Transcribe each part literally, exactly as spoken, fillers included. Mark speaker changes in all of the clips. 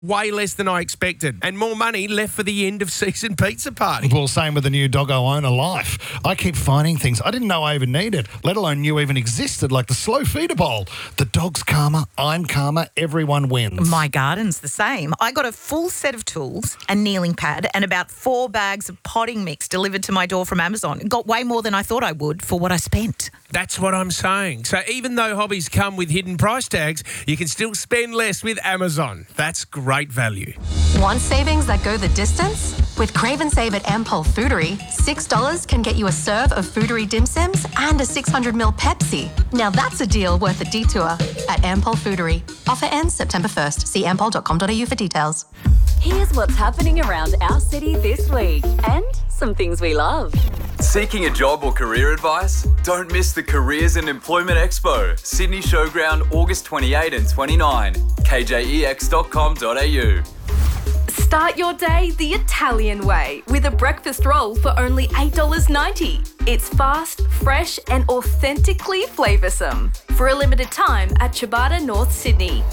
Speaker 1: Way less than I expected, and more money left for the end of season pizza party.
Speaker 2: Well, same with the new Doggo Owner Life. I keep finding things I didn't know I even needed, let alone knew even existed, like the slow feeder bowl. The dog's calmer, I'm calmer, everyone wins.
Speaker 3: My garden's the same. I got a full set of tools, a kneeling pad, and about four bags of potting mix delivered to my door from Amazon. Got way more than I thought I would for what I spent.
Speaker 1: That's what I'm saying. So even though hobbies come with hidden price tags, you can still spend less with Amazon. That's great value.
Speaker 4: Want savings that go the distance? With Crave and Save at Ampol Foodery, six dollars can get you a serve of Foodery dim sims and a six hundred milliliter Pepsi. Now that's a deal worth a detour at Ampol Foodery. Offer ends September first. See ampol dot com dot a u for details.
Speaker 5: Here's what's happening around our city this week and some things we love.
Speaker 6: Seeking a job or career advice? Don't miss the Careers and Employment Expo, Sydney Showground, August twenty-eighth and twenty-ninth. k j e x dot com dot a u.
Speaker 7: Start your day the Italian way with a breakfast roll for only eight dollars ninety. It's fast, fresh and authentically flavoursome. For a limited time at Ciabatta, North Sydney.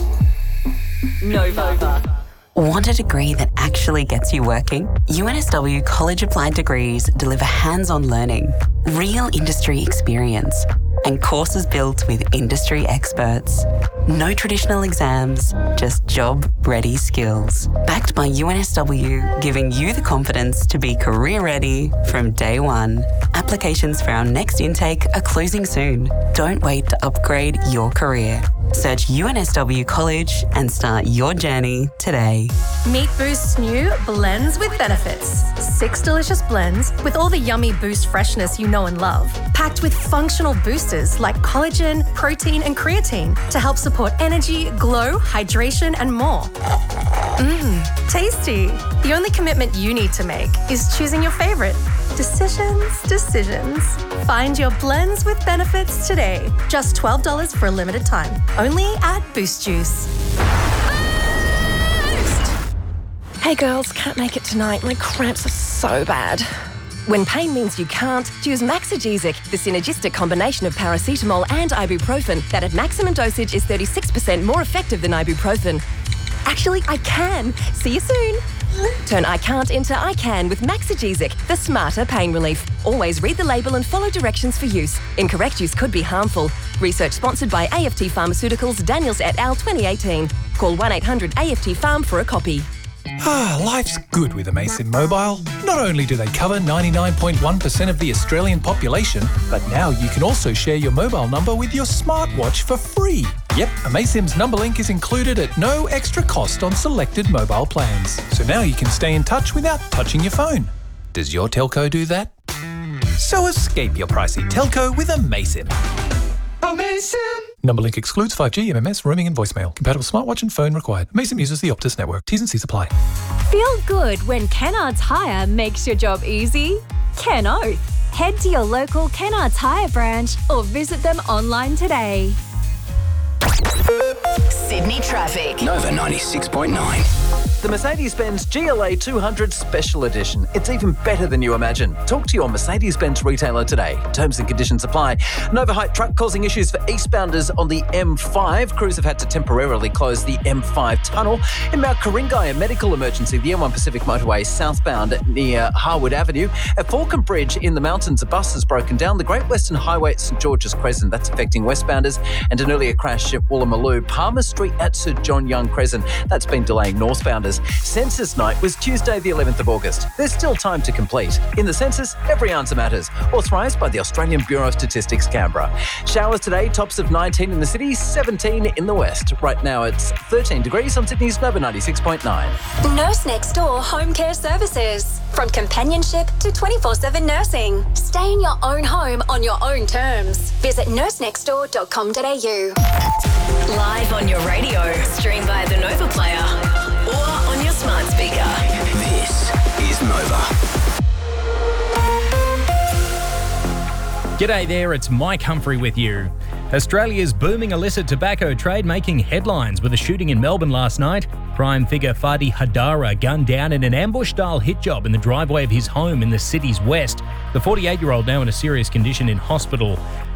Speaker 5: Nova.
Speaker 8: Want a degree that actually gets you working? U N S W College Applied Degrees deliver hands-on learning, real industry experience, and courses built with industry experts. No traditional exams, just job-ready skills. Backed by U N S W, giving you the confidence to be career-ready from day one. Applications for our next intake are closing soon. Don't wait to upgrade your career. Search U N S W College and start your journey today.
Speaker 9: Meet Boost's new Blends with Benefits. Six delicious blends with all the yummy Boost freshness you know and love. Packed with functional boosters like collagen, protein and creatine to help support energy, glow, hydration and more. Mmm, tasty. The only commitment you need to make is choosing your favourite. Decisions, decisions. Find your Blends with Benefits today. Just twelve dollars for a limited time. Only at Boost Juice. Boost!
Speaker 10: Hey girls, can't make it tonight. My cramps are so bad. When pain means you can't, choose Maxigesic, the synergistic combination of paracetamol and ibuprofen that at maximum dosage is thirty-six percent more effective than ibuprofen. Actually, I can. See you soon. Turn I can't into I can with Maxigesic, the smarter pain relief. Always read the label and follow directions for use. Incorrect use could be harmful. Research sponsored by A F T Pharmaceuticals, Daniels et al. twenty eighteen. Call one eight hundred A F T Pharm for a copy.
Speaker 11: Ah, life's good with Amaysim Mobile. Not only do they cover ninety-nine point one percent of the Australian population, but now you can also share your mobile number with your smartwatch for free. Yep, Amaysim's number link is included at no extra cost on selected mobile plans. So now you can stay in touch without touching your phone. Does your telco do that? So escape your pricey telco with Amaysim. Amaysim! Number link excludes five G, M M S, roaming and voicemail. Compatible smartwatch and phone required. Amaysim uses the Optus network. T's and C's apply.
Speaker 12: Feel good when Kennards Hire makes your job easy? Ken Oath. Head to your local Kennards Hire branch or visit them online today.
Speaker 13: Sydney traffic. Nova ninety-six point nine.
Speaker 14: The Mercedes-Benz G L A two hundred Special Edition. It's even better than you imagine. Talk to your Mercedes-Benz retailer today. Terms and conditions apply. An overheight truck causing issues for eastbounders on the M five. Crews have had to temporarily close the M five tunnel. In Mount Ku-ring-gai, a medical emergency. The M one Pacific motorway southbound near Harwood Avenue. At Falcon Bridge in the mountains, a bus has broken down. The Great Western Highway at St George's Crescent. That's affecting westbounders. And an earlier crash at Woolloomooloo, Palmer Street at Sir John Young Crescent. That's been delaying northbounders. Census night was Tuesday the eleventh of August. There's still time to complete. In the census, every answer matters. Authorised by the Australian Bureau of Statistics, Canberra. Showers today, tops of nineteen in the city, seventeen in the west. Right now it's thirteen degrees on Sydney's Nova ninety-six point nine.
Speaker 5: Nurse Next Door Home Care Services. From companionship to twenty-four seven nursing. Stay in your own home on your own terms. Visit nurse next door dot com dot a u.
Speaker 13: Live on your radio, stream via the Nova Player or on your smart speaker. This is Nova.
Speaker 15: G'day there, it's Mike Humphrey with you. Australia's booming illicit tobacco trade making headlines with a shooting in Melbourne last night. Crime figure Fadi Hadara gunned down in an ambush-style hit job in the driveway of his home in the city's west. The forty-eight-year-old now in a serious condition in hospital.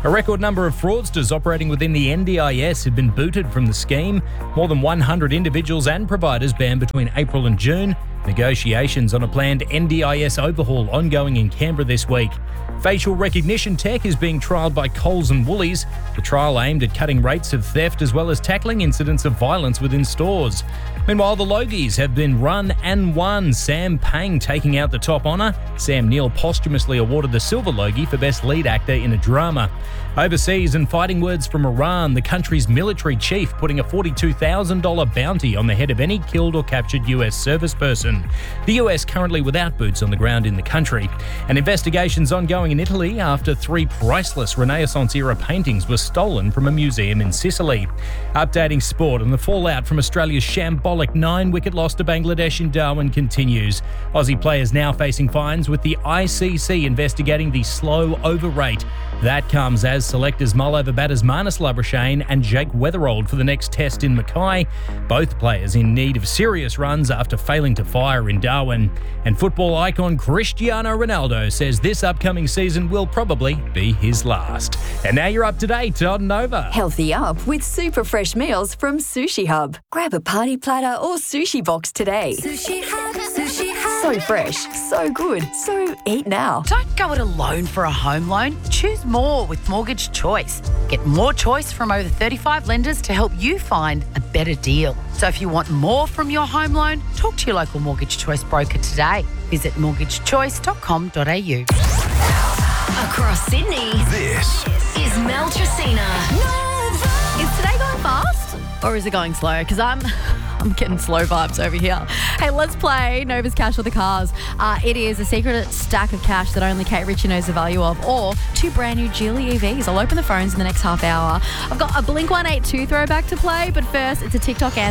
Speaker 15: A record number of fraudsters operating within the N D I S have been booted from the scheme. More than one hundred individuals and providers banned between April and June. Negotiations on a planned N D I S overhaul ongoing in Canberra this week. Facial recognition tech is being trialled by Coles and Woolies. The trial aimed at cutting rates of theft as well as tackling incidents of violence within stores. Meanwhile, the Logies have been run and won. Sam Pang taking out the top honour. Sam Neill posthumously awarded the Silver Logie for Best Lead Actor in a Drama. Overseas, and fighting words from Iran, the country's military chief putting a forty-two thousand dollars bounty on the head of any killed or captured U S service person. The U S currently without boots on the ground in the country. And investigations ongoing in Italy after three priceless Renaissance-era paintings were stolen from a museum in Sicily. Updating sport, and the fallout from Australia's shambolic nine-wicket loss to Bangladesh in Darwin continues. Aussie players now facing fines with the I C C investigating the slow over rate. That comes as selectors mull over batters Marnus Labuschagne and Jake Weatherald for the next test in Mackay. Both players in need of serious runs after failing to fire in Darwin. And football icon Cristiano Ronaldo says this upcoming season will probably be his last. And now you're up to date on Nova.
Speaker 16: Healthy up with super fresh meals from Sushi Hub. Grab a party platter or sushi box today.
Speaker 17: Sushi Hub, Sushi Hub.
Speaker 16: So fresh, so good, so eat now.
Speaker 18: Don't go it alone for a home loan. Choose more with Mortgage Choice. Get more choice from over thirty-five lenders to help you find a better deal. So if you want more from your home loan, talk to your local Mortgage Choice broker today. Visit mortgage choice dot com dot a u.
Speaker 13: Across Sydney,
Speaker 19: this
Speaker 13: is Mel Tracina.
Speaker 20: Is today going fast or is it going slow? Because I'm I'm getting slow vibes over here. Hey, let's play Nova's Cash or the Cars. Uh, it is a secret stack of cash that only Kate Ritchie knows the value of, or two brand new Geely E Vs. I'll open the phones in the next half hour. I've got a Blink one eighty-two throwback to play, but first it's a TikTok anthem.